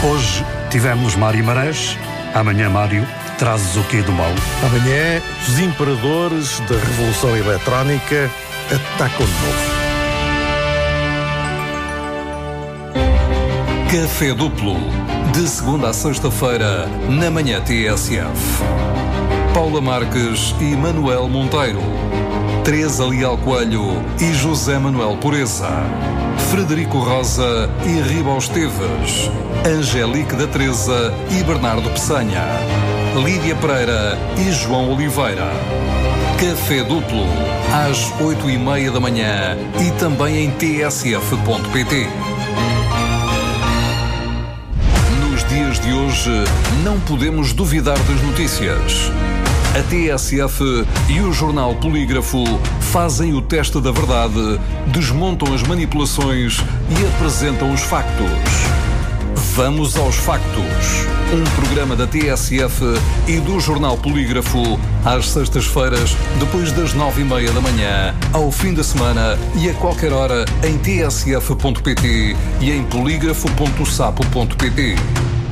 Hoje tivemos Mário Marés, amanhã, Mário, trazes o quê do mal? Amanhã, os imperadores da Revolução Eletrónica atacam de novo. Café Duplo, de segunda a sexta-feira, na manhã TSF. Paula Marques e Manuel Monteiro. Teresa Leal Coelho e José Manuel Pureza. Frederico Rosa e Ribal Esteves. Angélique da Teresa e Bernardo Peçanha. Lídia Pereira e João Oliveira. Café Duplo, às 8h30 da manhã e também em tsf.pt. Nos dias de hoje, não podemos duvidar das notícias. A TSF e o jornal Polígrafo fazem o teste da verdade, desmontam as manipulações e apresentam os factos. Vamos aos factos. Um programa da TSF e do jornal Polígrafo às sextas-feiras, depois das 9h30 da manhã, ao fim da semana e a qualquer hora em tsf.pt e em polígrafo.sapo.pt.